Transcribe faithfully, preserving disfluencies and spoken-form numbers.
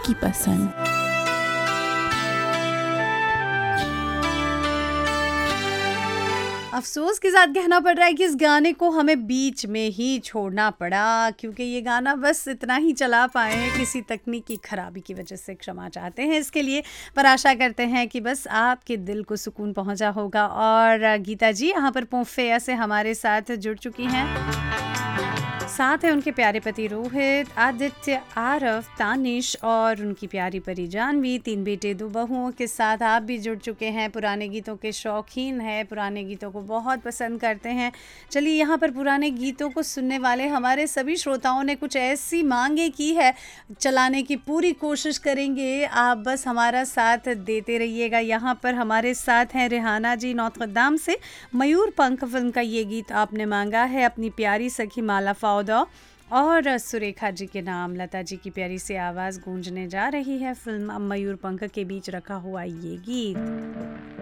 आपकी पसंद। अफसोस के साथ कहना पड़ रहा है कि इस गाने को हमें बीच में ही छोड़ना पड़ा, क्योंकि ये गाना बस इतना ही चला पाए, किसी तकनीकी खराबी की वजह से क्षमा चाहते हैं इसके लिए। पर आशा करते हैं कि बस आपके दिल को सुकून पहुंचा होगा। और गीता जी यहाँ पर पोफेया से हमारे साथ जुड़ चुकी हैं, साथ है उनके प्यारे पति रोहित, आदित्य, आरव, तानिश और उनकी प्यारी परी जानवी, तीन बेटे दो बहुओं के साथ आप भी जुड़ चुके हैं। पुराने गीतों के शौकीन हैं, पुराने गीतों को बहुत पसंद करते हैं। चलिए, यहाँ पर पुराने गीतों को सुनने वाले हमारे सभी श्रोताओं ने कुछ ऐसी मांगे की है, चलाने की पूरी कोशिश करेंगे, आप बस हमारा साथ देते रहिएगा। यहाँ पर हमारे साथ हैं रेहाना जी नौतकद्दाम से। मयूर पंख फिल्म का ये गीत आपने मांगा है अपनी प्यारी सखी माला फाउदा, और सुरेखा जी के नाम लता जी की प्यारी सी आवाज़ गूंजने जा रही है फिल्म मयूर पंख के बीच रखा हुआ ये गीत।